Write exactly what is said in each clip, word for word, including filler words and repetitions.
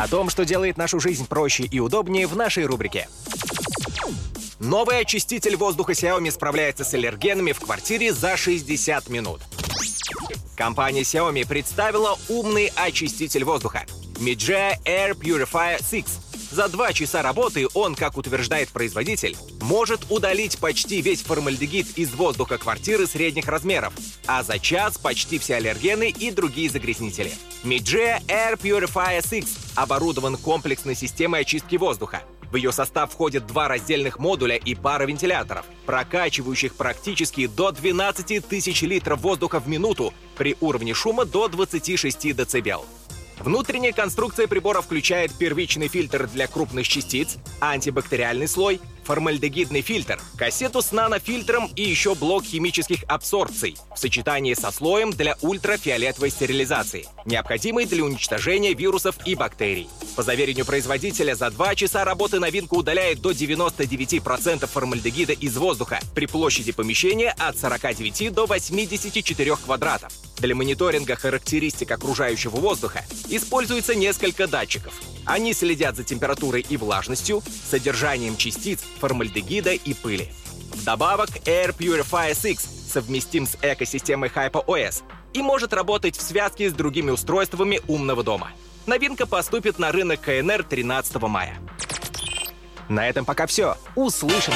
О том, что делает нашу жизнь проще и удобнее, в нашей рубрике. Новый очиститель воздуха Xiaomi справляется с аллергенами в квартире за шестьдесят минут. Компания Xiaomi представила умный очиститель воздуха Mijia Air Purifier шесть. За два часа работы он, как утверждает производитель, может удалить почти весь формальдегид из воздуха квартиры средних размеров, а за час почти все аллергены и другие загрязнители. Mijia Air Purifier шесть оборудован комплексной системой очистки воздуха. В ее состав входят два раздельных модуля и пара вентиляторов, прокачивающих практически до двенадцати тысяч литров воздуха в минуту при уровне шума до двадцати шести децибел. Внутренняя конструкция прибора включает первичный фильтр для крупных частиц, антибактериальный слой, формальдегидный фильтр, кассету с нанофильтром и еще блок химических абсорбций в сочетании со слоем для ультрафиолетовой стерилизации, необходимый для уничтожения вирусов и бактерий. По заверению производителя, за два часа работы новинка удаляет до девяноста девяти процентов формальдегида из воздуха при площади помещения от сорока девяти до восьмидесяти четырёх квадратов. Для мониторинга характеристик окружающего воздуха используется несколько датчиков. Они следят за температурой и влажностью, содержанием частиц, формальдегида и пыли. Вдобавок, Air Purifier шесть совместим с экосистемой HyperOS и может работать в связке с другими устройствами умного дома. Новинка поступит на рынок ка эн эр тринадцатого мая. На этом пока все. Услышимся!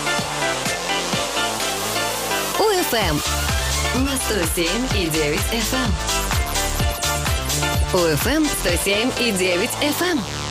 УФМ на сто семь и девять эф эм. УФМ сто семь и девять эф эм.